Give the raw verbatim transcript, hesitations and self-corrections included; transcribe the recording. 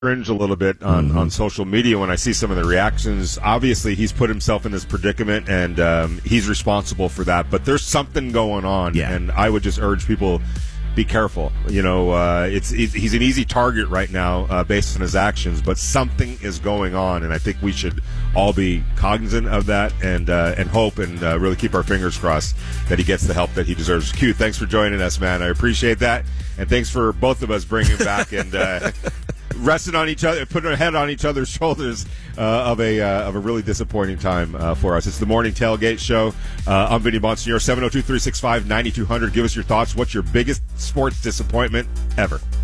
cringe a little bit on, Mm-hmm. on social media when I see some of the reactions. Obviously, he's put himself in this predicament, and um, he's responsible for that. But there's something going on, Yeah. and I would just urge people, be careful. You know, uh, it's, it's he's an easy target right now uh, based on his actions, but something is going on, and I think we should all be cognizant of that and uh, and hope and uh, really keep our fingers crossed that he gets the help that he deserves. Q, thanks for joining us, man. I appreciate that, and thanks for both of us bringing back and uh, resting on each other, putting our head on each other's shoulders uh, of a uh, of a really disappointing time uh, for us. It's the Morning Tailgate Show. Uh, I'm Vinny Bonsignor, seven oh two, three six five, nine two hundred. Give us your thoughts. What's your biggest sports disappointment ever?